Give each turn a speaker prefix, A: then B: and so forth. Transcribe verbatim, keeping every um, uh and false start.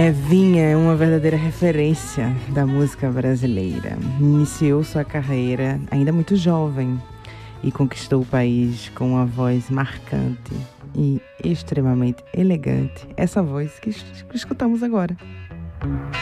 A: Evinha é uma verdadeira referência da música brasileira. Iniciou sua carreira ainda muito jovem e conquistou o país com uma voz marcante e extremamente elegante. Essa voz que escutamos agora.